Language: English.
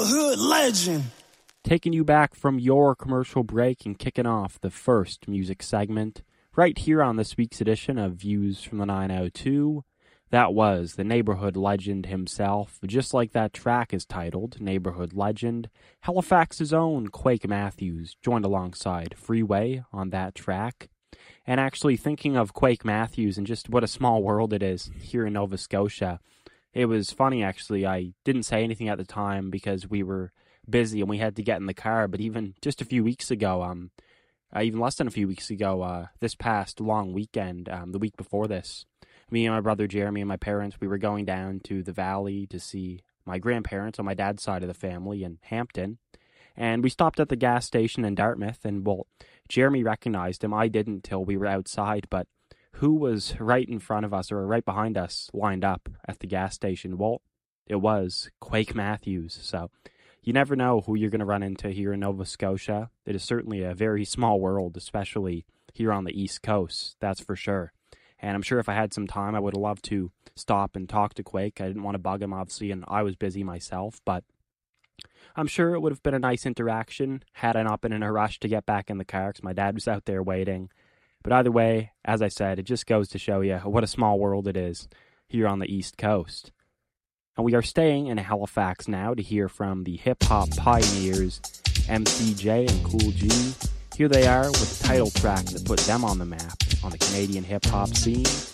neighborhood legend. Taking you back from your commercial break and kicking off the first music segment right here on this week's edition of Views from the 902. That was the neighborhood legend himself, just like that track is titled, Neighborhood Legend. Halifax's own Quake Matthews joined alongside Freeway on that track. And actually thinking of Quake Matthews and just what a small world it is here in Nova Scotia, it was funny actually. I didn't say anything at the time because we were busy and we had to get in the car, but even just a few weeks ago, even less than a few weeks ago, this past long weekend, the week before this, me and my brother Jeremy and my parents, we were going down to the valley to see my grandparents on my dad's side of the family in Hampton. And we stopped at the gas station in Dartmouth, and well, Jeremy recognized him. I didn't till we were outside, but who was right in front of us or right behind us lined up at the gas station? Well, it was Quake Matthews. So you never know who you're going to run into here in Nova Scotia. It is certainly a very small world, especially here on the East Coast, that's for sure. And I'm sure if I had some time, I would have loved to stop and talk to Quake. I didn't want to bug him, obviously, and I was busy myself. But I'm sure it would have been a nice interaction had I not been in a rush to get back in the car because my dad was out there waiting. But either way, as I said, it just goes to show you what a small world it is here on the East Coast. And we are staying in Halifax now to hear from the hip-hop pioneers MCJ and Cool G. Here they are with the title track that put them on the map on the Canadian hip-hop scene.